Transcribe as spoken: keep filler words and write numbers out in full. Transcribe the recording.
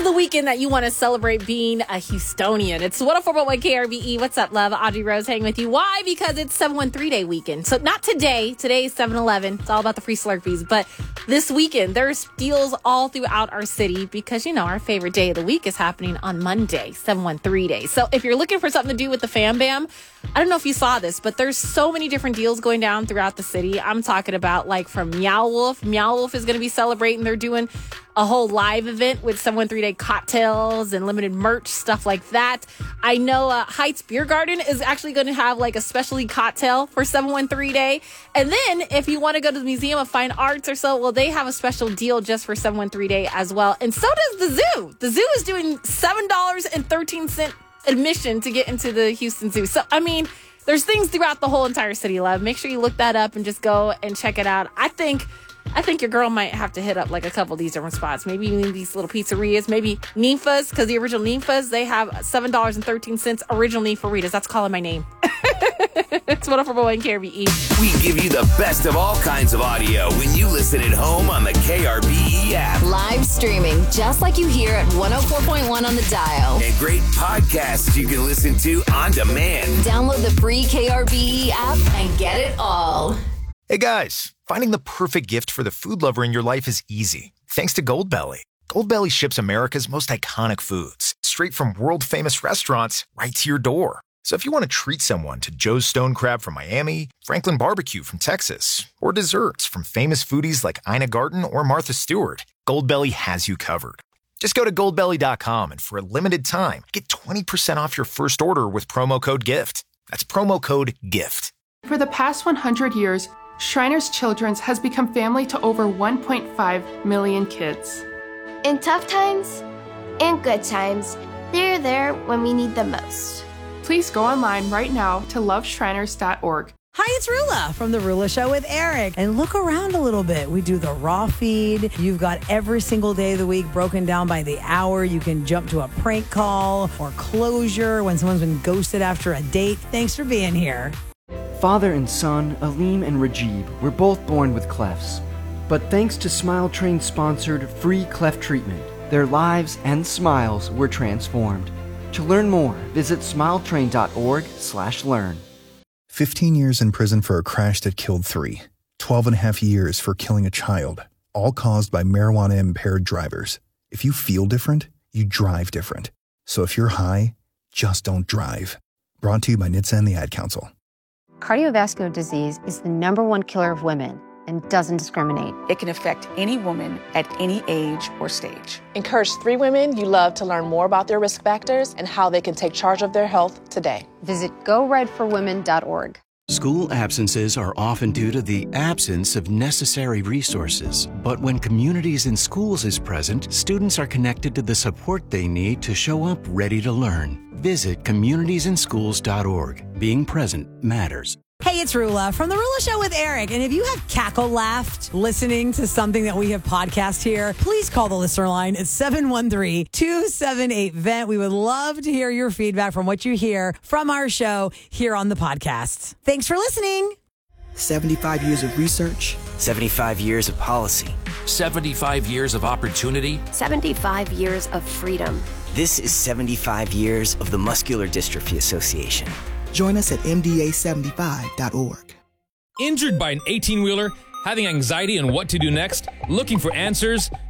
is the weekend that you want to celebrate being a Houstonian. It's one oh four point one K R B E. What's up, love? Audrey Rose hanging with you. Why? Because it's seven one three day weekend. So not today. Today is seven eleven. It's all about the free Slurpees. But this weekend, there's deals all throughout our city because, you know, our favorite day of the week is happening on Monday, seven one three day. So if you're looking for something to do with the Fam Bam, I don't know if you saw this, but there's so many different deals going down throughout the city. I'm talking about like from Meow Wolf. Meow Wolf is going to be celebrating. They're doing a whole live event with seven one three day cocktails and limited merch, stuff like that. I know uh, Heights Beer Garden is actually going to have like a specialty cocktail for seven one three day. And then if you want to go to the Museum of Fine Arts or so, well, they have a special deal just for seven one three day as well. And so does the zoo. The zoo is doing seven dollars and thirteen cents admission to get into the Houston Zoo. So, I mean, there's things throughout the whole entire city, love. Make sure you look that up and just go and check it out. I think I think your girl might have to hit up like a couple of these different spots. Maybe even these little pizzerias. Maybe Ninfa's, because the original Ninfa's, they have seven dollars and thirteen cents original Ninfaritas. That's calling my name. It's one oh four point one K R B E. We give you the best of all kinds of audio when you listen at home on the K R B E app. Live streaming, just like you hear at one oh four point one on the dial. And great podcasts you can listen to on demand. Download the free K R B E app and get it all. Hey guys, finding the perfect gift for the food lover in your life is easy. Thanks to Goldbelly. Goldbelly ships America's most iconic foods straight from world-famous restaurants right to your door. So if you want to treat someone to Joe's Stone Crab from Miami, Franklin Barbecue from Texas, or desserts from famous foodies like Ina Garten or Martha Stewart, Goldbelly has you covered. Just go to goldbelly dot com and for a limited time, get twenty percent off your first order with promo code GIFT. That's promo code GIFT. For the past one hundred years, Shriners Children's has become family to over one point five million kids. In tough times and good times, they're there when we need them most. Please go online right now to love shriners dot org. Hi, it's Rula from The Rula Show with Eric. And look around a little bit. We do the raw feed. You've got every single day of the week broken down by the hour. You can jump to a prank call or closure when someone's been ghosted after a date. Thanks for being here. Father and son, Aleem and Rajib, were both born with clefts. But thanks to Smile Train-sponsored free cleft treatment, their lives and smiles were transformed. To learn more, visit smiletrain.org slash learn. fifteen years in prison for a crash that killed three. twelve and a half years for killing a child, all caused by marijuana-impaired drivers. If you feel different, you drive different. So if you're high, just don't drive. Brought to you by N H T S A and the Ad Council. Cardiovascular disease is the number one killer of women and doesn't discriminate. It can affect any woman at any age or stage. Encourage three women you love to learn more about their risk factors and how they can take charge of their health today. Visit go red for women dot org. School absences are often due to the absence of necessary resources. But when Communities in Schools is present, students are connected to the support they need to show up ready to learn. Visit communities in schools dot org. Being present matters. Hey, it's Rula from The Rula Show with Eric. And if you have cackle laughed listening to something that we have podcast here, please call the listener line at seven one three, two seven eight, V E N T. We would love to hear your feedback from what you hear from our show here on the podcast. Thanks for listening. seventy-five years of research. seventy-five years of policy. seventy-five years of opportunity. seventy-five years of freedom. This is seventy-five years of the Muscular Dystrophy Association. Join us at M D A seventy-five dot org. Injured by an eighteen-wheeler, having anxiety on what to do next, looking for answers?